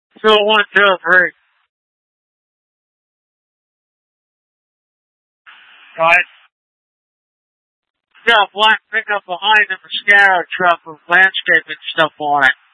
So 1, 2, 3. Right. Got a black pickup behind the Mascaro truck with landscaping stuff on it.